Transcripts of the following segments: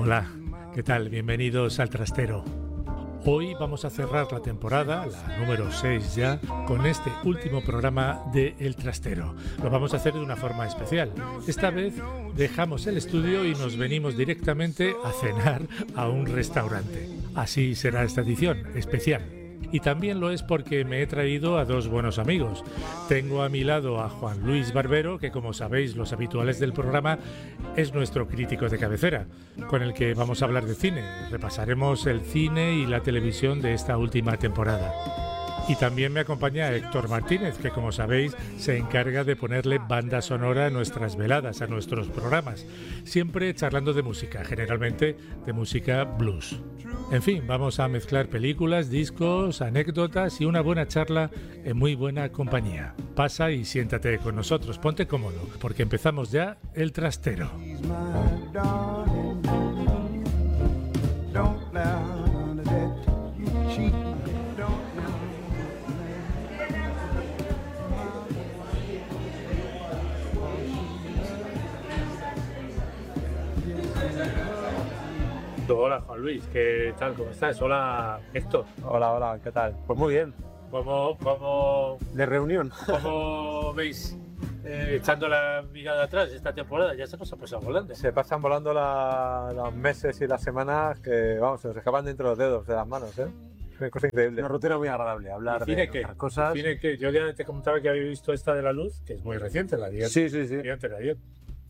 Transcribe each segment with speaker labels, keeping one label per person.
Speaker 1: Hola, ¿qué tal? Bienvenidos al Trastero. Hoy vamos a cerrar la temporada, la número 6 ya, con este último programa de El Trastero. Lo vamos a hacer de una forma especial. Esta vez dejamos el estudio y nos venimos directamente a cenar a un restaurante. Así será esta edición, especial. Y también lo es porque me he traído a dos buenos amigos. Tengo a mi lado a Juan Luis Barbero, que como sabéis los habituales del programa, es nuestro crítico de cabecera, con el que vamos a hablar de cine. Repasaremos el cine y la televisión de esta última temporada. Y también me acompaña Héctor Martínez, que como sabéis se encarga de ponerle banda sonora a nuestras veladas, a nuestros programas, siempre charlando de música, generalmente de música blues. En fin, vamos a mezclar películas, discos, anécdotas y una buena charla en muy buena compañía. Pasa y siéntate con nosotros, ponte cómodo, porque empezamos ya El Trastero. Hola Juan Luis, ¿qué tal? ¿Cómo estás? Hola Héctor.
Speaker 2: Hola, ¿qué tal? Pues muy bien.
Speaker 1: ¿Cómo
Speaker 2: ¿De reunión?
Speaker 1: ¿Cómo veis echando la mirada atrás esta temporada? Ya se nos ha pasado volando.
Speaker 2: Se pasan volando los meses y las semanas que, vamos, se nos escapan dentro de los dedos de las manos, ¿eh? Es una cosa increíble. Una rutina muy agradable, hablar de otras cosas.
Speaker 1: ¿Cine qué? Yo ya te comentaba que había visto esta de La Luz, que es muy reciente, la de
Speaker 2: Sí.
Speaker 1: antes de ayer.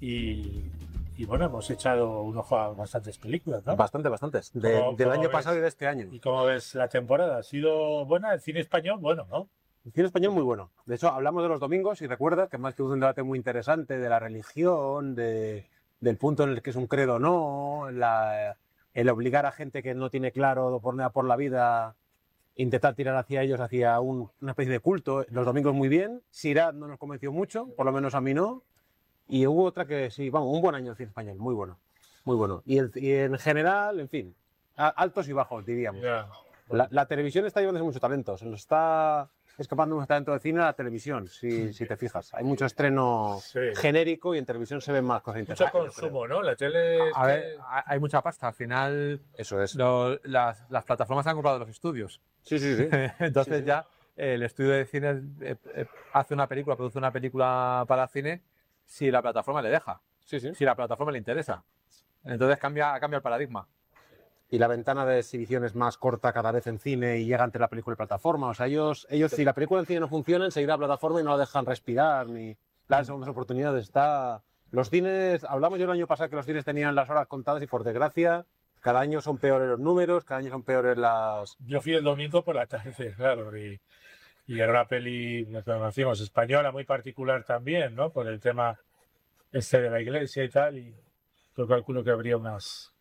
Speaker 1: Y bueno, hemos echado un ojo a bastantes películas, ¿no?
Speaker 2: Bastantes. Del año pasado y de este año.
Speaker 1: ¿Y cómo ves la temporada? ¿Ha sido buena? ¿El cine español? Bueno, ¿no?
Speaker 2: El cine español muy bueno. De hecho, hablamos de los domingos y recuerdas que más que un debate muy interesante de la religión, del punto en el que es un credo o no, el obligar a gente que no tiene claro por la vida, intentar tirar hacia ellos, hacia una especie de culto. Los domingos muy bien. Sirad no nos convenció mucho, por lo menos a mí no. Y hubo otra que sí, vamos, un buen año de cine español, muy bueno. Muy bueno. Y en general, en fin, altos y bajos, diríamos.
Speaker 1: Yeah.
Speaker 2: La televisión está llevándose mucho talento. Se nos está escapando mucho talento de cine a la televisión, si te fijas. Hay mucho estreno genérico y en televisión se ven más cosas interesantes.
Speaker 1: Mucho consumo, ¿no? La tele...
Speaker 3: A ver, hay mucha pasta. Al final,
Speaker 2: eso es.
Speaker 3: Las plataformas han comprado los estudios.
Speaker 2: Sí.
Speaker 3: Entonces ya el estudio de cine produce una película para cine si la plataforma le deja.
Speaker 2: Sí.
Speaker 3: Si la plataforma le interesa. Entonces cambia el paradigma.
Speaker 2: Y la ventana de exhibición es más corta cada vez en cine y llega entre la película y plataforma. O sea, ellos si la película en cine no funciona, enseguida la plataforma y no la dejan respirar ni las segundas oportunidades. Los cines, hablamos yo el año pasado que los cines tenían las horas contadas y por desgracia cada año son peores los números, cada año son peores las...
Speaker 1: Yo fui el domingo por la tarde, claro, y era una peli, como decimos, española, muy particular también, ¿no? Por el tema de la iglesia y tal, y yo calculo que habría unas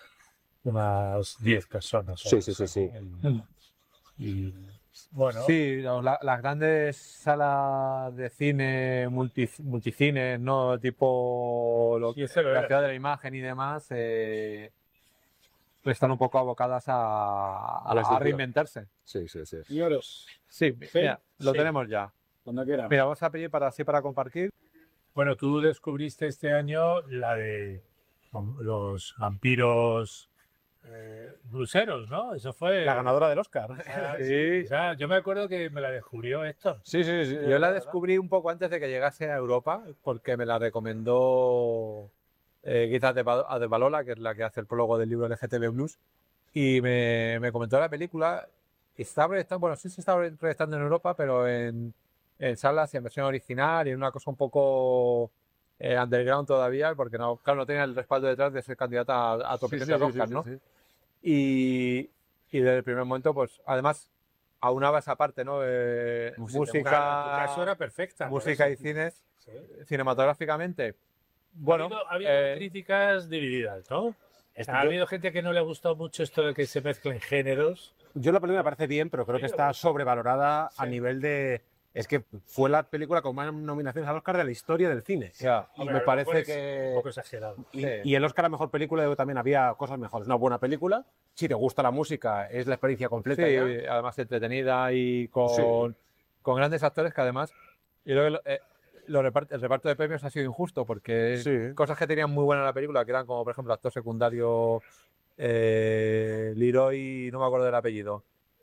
Speaker 1: 10 personas.
Speaker 2: Sí.
Speaker 1: Y bueno...
Speaker 3: Sí, las grandes salas de cine, multicines, ¿no? Tipo la ciudad de la imagen y demás, están un poco abocadas a reinventarse.
Speaker 2: Sí.
Speaker 3: Sí, mira, lo tenemos ya.
Speaker 1: Cuando quiera.
Speaker 3: Mira, vamos a pedir para compartir.
Speaker 1: Bueno, tú descubriste este año la de los vampiros bluseros, ¿no? Eso fue...
Speaker 2: La ganadora del Oscar.
Speaker 3: Sí.
Speaker 1: O sea, yo me acuerdo que me la descubrió Héctor.
Speaker 3: Sí. Yo la descubrí un poco antes de que llegase a Europa, porque me la recomendó Guiza Adebalola, que es la que hace el prólogo del libro LGTB Blues, y me comentó la película. Se está proyectando en Europa, pero en salas y en versión original y en una cosa un poco underground todavía, porque no tenía el respaldo detrás de ser candidata a otro premio de Oscar, ¿no?
Speaker 2: Sí.
Speaker 3: Y desde el primer momento, pues además aunaba esa parte, ¿no? Música,
Speaker 1: en tu caso era perfecta.
Speaker 3: música y cines,
Speaker 1: Sí.
Speaker 3: Cinematográficamente. Bueno,
Speaker 1: ha habido críticas divididas, ¿no? Ha habido gente que no le ha gustado mucho esto de que se mezclen géneros.
Speaker 2: Yo la película me parece bien, pero creo que está sobrevalorada a nivel de... Es que fue la película con más nominaciones al Oscar de la historia del cine.
Speaker 3: y me parece que...
Speaker 1: Un poco exagerado.
Speaker 2: Y el Oscar a Mejor Película también había cosas mejores. Una buena película, si te gusta la música, es la experiencia completa.
Speaker 3: Sí, además entretenida y con grandes actores que además... Y luego, el reparto de premios ha sido injusto porque
Speaker 2: Sí.
Speaker 3: cosas que tenían muy buena la película, que eran como por ejemplo actor secundario Leroy, no me acuerdo del apellido.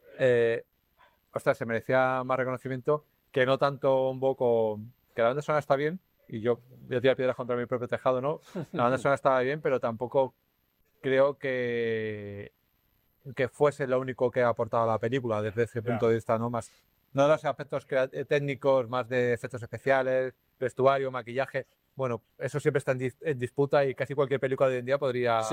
Speaker 3: Ostras, se merecía más reconocimiento que no tanto un poco. Que la banda sonora está bien, y yo voy a tirar piedras contra mi propio tejado, ¿no? La banda sonora estaba bien, pero tampoco creo que fuese lo único que ha aportado a la película desde ese punto de vista, ¿no? Más, no de los aspectos técnicos, más de efectos especiales, vestuario, maquillaje. Bueno, eso siempre está en disputa y casi cualquier película de hoy en día podría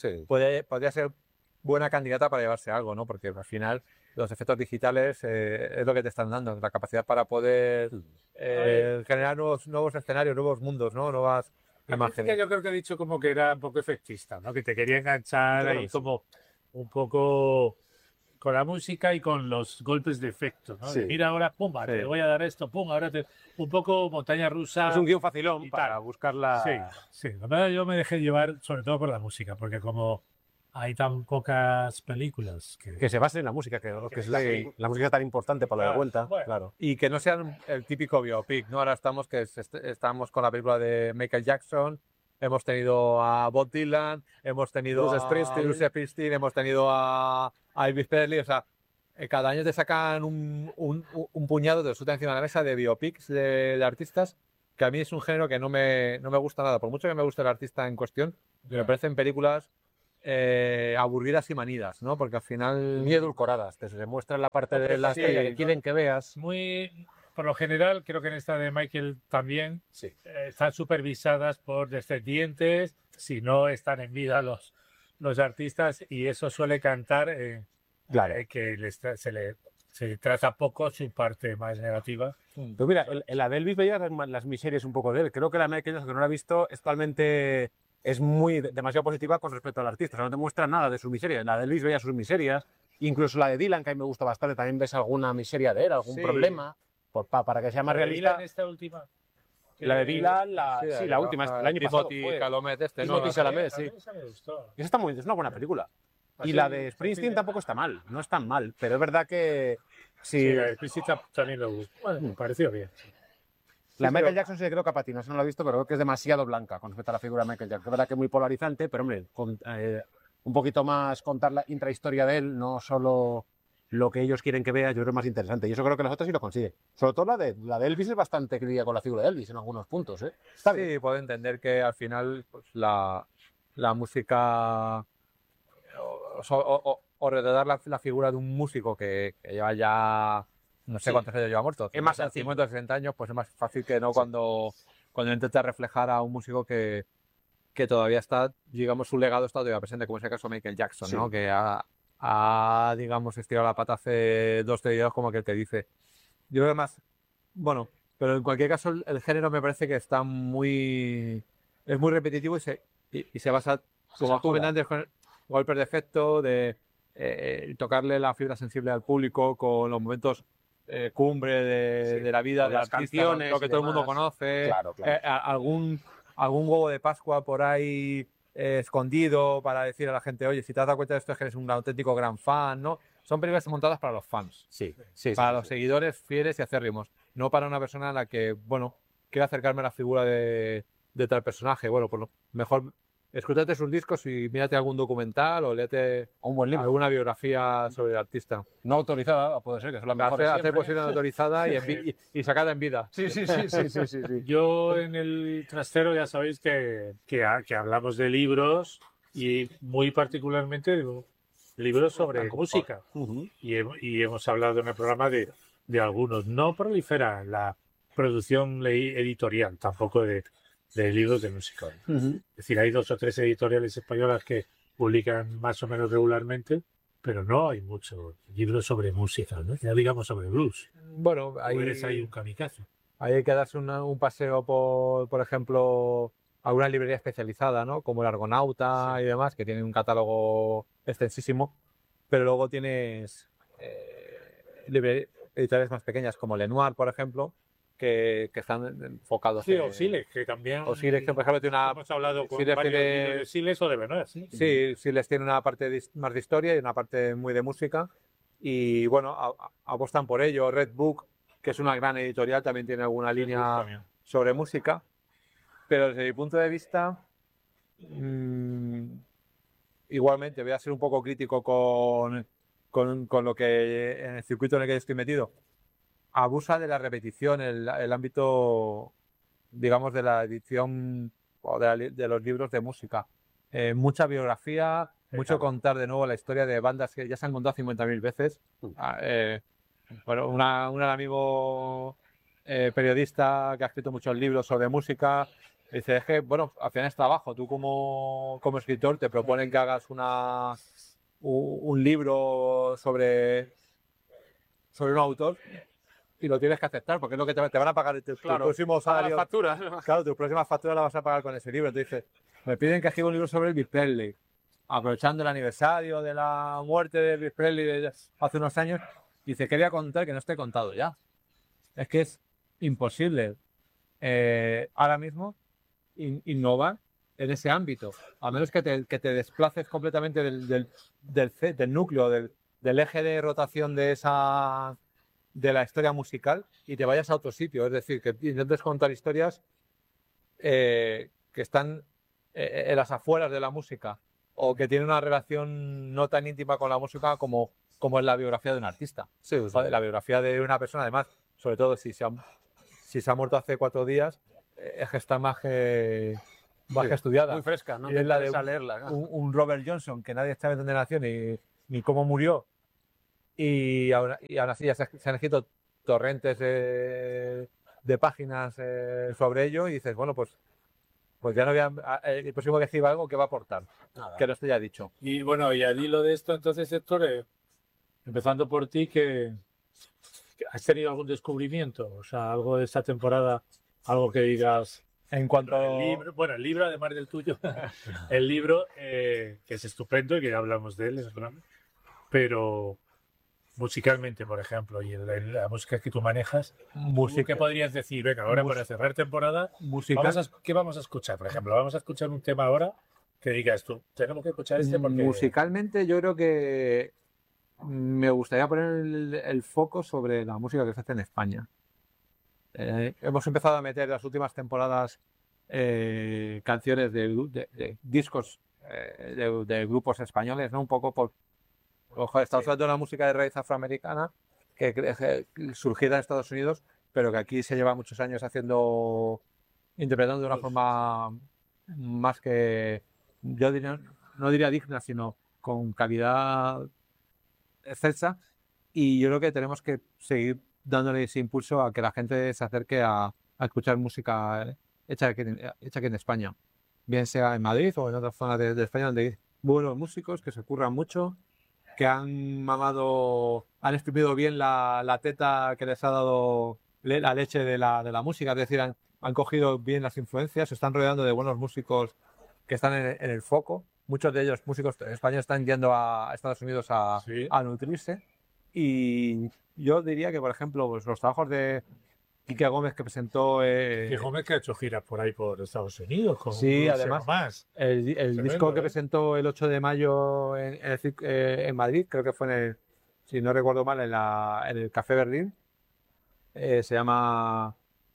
Speaker 3: ser buena candidata para llevarse algo, ¿no? Porque al final los efectos digitales es lo que te están dando, la capacidad para poder generar nuevos escenarios, nuevos mundos, ¿no? Nuevas imágenes.
Speaker 1: Yo creo que he dicho como que era un poco efectista, ¿no? Que te quería enganchar ahí como un poco con la música y con los golpes de efecto, ¿no?
Speaker 2: Sí.
Speaker 1: Mira ahora, pum, te voy a dar esto, pum, ahora un poco montaña rusa.
Speaker 2: Es un guión facilón
Speaker 1: y
Speaker 2: para
Speaker 1: tal.
Speaker 2: buscar la...
Speaker 1: Sí. La verdad, yo me dejé llevar sobre todo por la música, porque como hay tan pocas películas
Speaker 2: Que se basen en la música, que es la música es tan importante para la cuenta.
Speaker 1: Bueno.
Speaker 2: Claro.
Speaker 3: Y que no sean el típico biopic, ¿no? Ahora estamos con la película de Michael Jackson, hemos tenido a Bob Dylan, hemos tenido
Speaker 2: Bruce
Speaker 3: a
Speaker 2: Springsteen.
Speaker 3: Bruce Springsteen, hemos tenido a Elvis Presley, o sea, cada año te sacan un puñado, te lo sueltan encima de la mesa de biopics de artistas, que a mí es un género que no me gusta nada, por mucho que me guste el artista en cuestión, me parecen películas aburridas y manidas, ¿no? Porque al final...
Speaker 2: Muy edulcoradas, te demuestran la parte de las que quieren que veas.
Speaker 1: Por lo general, creo que en esta de Michael también están supervisadas por descendientes, si no están en vida los artistas, y eso suele cantar que se trata poco su parte más negativa.
Speaker 2: Pero mira, en la de Elvis veías las miserias un poco de él. Creo que la Michael Jackson, que no la he visto, es totalmente... es demasiado positiva con respecto al artista, o sea, no te muestra nada de su miseria. La de Elvis veía sus miserias, incluso la de Dylan, que a mí me gusta bastante, también ves alguna miseria de él, algún problema, para que sea más realista.
Speaker 1: Dylan, esta última.
Speaker 2: La de Dylan, la última, el año pasado.
Speaker 3: Timothy Chalamet,
Speaker 2: Timothy Chalamet, sí.
Speaker 1: Esa me gustó.
Speaker 2: Esa es una buena película. Y la de Springsteen tampoco está mal, no es tan mal, pero es verdad que...
Speaker 1: Sí, la de Springsteen también lo gustó. Bueno, me pareció bien.
Speaker 2: La de Michael Jackson sí que creo que patina, eso no lo he visto, pero creo que es demasiado blanca con respecto a la figura de Michael Jackson. Es verdad que es muy polarizante, pero hombre, un poquito más contar la intrahistoria de él, no solo lo que ellos quieren que veas, yo creo que es más interesante. Y eso creo que las otras sí lo consigue. Sobre todo la de Elvis es bastante crítica con la figura de Elvis en algunos puntos, ¿eh? Está bien.
Speaker 3: Sí, puedo entender que al final pues, la música o retratar la figura de un músico que lleva ya... No sé cuántos años lleva muerto.
Speaker 2: Es más
Speaker 3: 50 o 60 años, pues es más fácil que no cuando intenta reflejar a un músico que todavía está, digamos, su legado está todavía presente, como es el caso de Michael Jackson, ¿no? Que ha, digamos, estirado la pata hace 2 o 3 días, como que te dice. Yo creo que más, bueno, pero en cualquier caso el género me parece que está es muy repetitivo y se basa, como tú antes, con golpes de efecto, de tocarle la fibra sensible al público con los momentos cumbre de la vida de
Speaker 2: las
Speaker 3: artista,
Speaker 2: canciones,
Speaker 3: lo que todo el mundo conoce,
Speaker 2: Claro.
Speaker 3: algún huevo de Pascua por ahí escondido para decir a la gente, oye, si te has dado cuenta de esto es que eres un auténtico gran fan, ¿no? Son películas montadas para los fans, para los seguidores fieles y acérrimos, no para una persona a la que, bueno, quiero acercarme a la figura de tal personaje. Bueno, pues mejor escúchate sus discos y mírate algún documental o léete
Speaker 2: Un buen libro.
Speaker 3: alguna biografía sobre el artista.
Speaker 2: No autorizada, puede ser, que son las mejores
Speaker 3: Hacer
Speaker 2: siempre.
Speaker 3: posible autorizada y sacada en vida.
Speaker 2: Sí.
Speaker 1: Yo en el trastero ya sabéis que hablamos de libros y muy particularmente de libros sobre música. Y hemos hablado en el programa de algunos. No prolifera la producción editorial, tampoco de libros de música. Es decir, hay 2 o 3 editoriales españolas que publican más o menos regularmente, pero no hay muchos libros sobre música, ¿no? Ya digamos sobre blues.
Speaker 3: Bueno,
Speaker 1: Ahí hay un kamikaze.
Speaker 3: Ahí hay que darse un paseo por ejemplo, a una librería especializada, ¿no? Como el Argonauta y demás, que tienen un catálogo extensísimo, pero luego tienes editoriales más pequeñas como Lenoir, por ejemplo, que están enfocados
Speaker 1: o Siles, que también...
Speaker 3: O Siles, que por ejemplo tiene una...
Speaker 1: Hemos hablado con
Speaker 3: Siles
Speaker 1: varios
Speaker 3: tiene-
Speaker 1: libros de Siles o de Benoit, sí.
Speaker 3: Sí, Siles tiene una parte más de historia y una parte muy de música. Y bueno, apostan por ello. Red Book, que es una gran editorial, también tiene alguna línea
Speaker 1: También.
Speaker 3: sobre música, pero desde mi punto de vista, igualmente voy a ser un poco crítico con lo que en el circuito en el que estoy metido. Abusa de la repetición, el ámbito, digamos, de la edición o de los libros de música. Mucha biografía, mucho contar de nuevo la historia de bandas que ya se han contado 50.000 veces. Bueno, un amigo periodista que ha escrito muchos libros sobre música dice, es que, bueno, al final es trabajo. Tú como escritor te proponen que hagas un libro sobre un autor y lo tienes que aceptar porque es lo que te van a pagar tu próximo salario.
Speaker 4: Las facturas.
Speaker 3: Claro, tu próxima factura la vas a pagar con ese libro. Entonces, me piden que escriba un libro sobre Elvis Presley, aprovechando el aniversario de la muerte de Elvis Presley hace unos años. Dice, ¿qué voy a contar que no esté contado ya? Es que es imposible ahora mismo innovar en ese ámbito, a menos que te desplaces completamente del núcleo, del eje de rotación de la historia musical y te vayas a otro sitio. Es decir, que intentes contar historias que están en las afueras de la música o que tienen una relación no tan íntima con la música como es la biografía de un artista.
Speaker 4: Sí,
Speaker 3: La biografía de una persona, además, sobre todo si se ha muerto hace 4 días, es que está más que estudiada.
Speaker 4: muy fresca, ¿no?
Speaker 3: Y es la de
Speaker 4: leerla. ¿No?
Speaker 3: un Robert Johnson que nadie sabe dónde nació ni cómo murió. Y aún así ya se han escrito torrentes de páginas sobre ello y dices, bueno, pues ya no voy el próximo que escriba algo que va a aportar,
Speaker 4: Nada.
Speaker 3: que no esté ya dicho.
Speaker 5: Y bueno, y al hilo de esto, entonces, Héctor, empezando por ti, que has tenido algún descubrimiento, o sea, algo de esta temporada, algo que digas.
Speaker 3: En cuanto
Speaker 5: El libro, además del tuyo, el libro, que es estupendo y que ya hablamos de él, es verdad, pero musicalmente, por ejemplo, y la música que tú manejas, ¿qué podrías decir? Venga, ahora para cerrar temporada, ¿qué vamos a escuchar? Por ejemplo, vamos a escuchar un tema ahora que digas tú, tenemos que escuchar este porque...
Speaker 3: Musicalmente yo creo que me gustaría poner el foco sobre la música que se hace en España. Hemos empezado a meter en las últimas temporadas canciones de discos de grupos españoles, ¿no? Un poco estamos hablando de una música de raíz afroamericana que surgida en Estados Unidos, pero que aquí se lleva muchos años interpretando de una forma más que, yo no diría digna, sino con calidad excelsa. Y yo creo que tenemos que seguir dándole ese impulso a que la gente se acerque a escuchar música hecha aquí en España, bien sea en Madrid o en otras zonas de España donde hay buenos músicos que se curran mucho, que han exprimido bien la teta que les ha dado la leche de la música, es decir, han cogido bien las influencias, se están rodeando de buenos músicos que están en el foco. Muchos de ellos, músicos españoles, están yendo a Estados Unidos a nutrirse. Y yo diría que, por ejemplo, pues, los trabajos de Quique Gómez que presentó...
Speaker 5: Quique Gómez que ha hecho giras por ahí por Estados Unidos.
Speaker 3: Sí, además, el disco que presentó el 8 de mayo en Madrid, creo que fue si no recuerdo mal, en el Café Berlín, se llama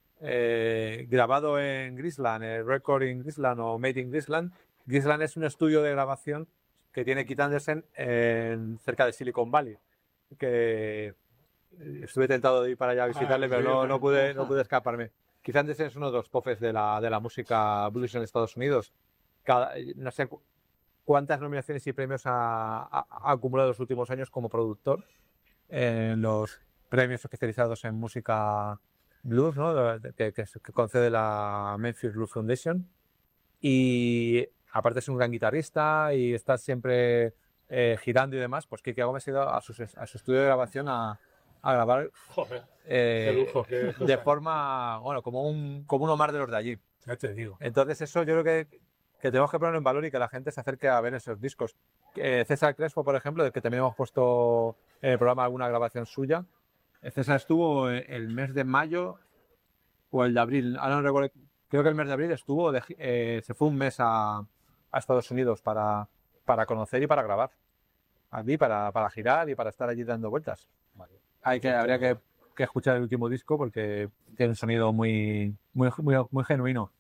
Speaker 3: Grabado en Grisland, Record in Grisland o Made in Grisland. Grisland es un estudio de grabación que tiene Keith Anderson cerca de Silicon Valley, que estuve tentado de ir para allá a visitarle, pero no pude escaparme. Keith Anderson es uno de los profes de la música blues en Estados Unidos. No sé cuántas nominaciones y premios ha acumulado en los últimos años como productor en los premios especializados en música blues, ¿no? que concede la Memphis Blues Foundation. Y aparte es un gran guitarrista y está siempre girando y demás. Pues Quique Gómez ha ido a su estudio de grabación a grabar.
Speaker 5: Joder, qué lujo,
Speaker 3: de forma, bueno, como un Omar de los de allí.
Speaker 5: Ya te digo.
Speaker 3: Entonces eso yo creo que tenemos que ponerlo en valor y que la gente se acerque a ver esos discos. César Crespo, por ejemplo, del que también hemos puesto en el programa alguna grabación suya. César estuvo el mes de mayo o el de abril, ahora no recuerdo, creo que el mes de abril estuvo, se fue un mes a Estados Unidos para conocer y para grabar. Allí, para girar y para estar allí dando vueltas. Habría que que escuchar el último disco porque tiene un sonido muy, muy, muy, muy genuino.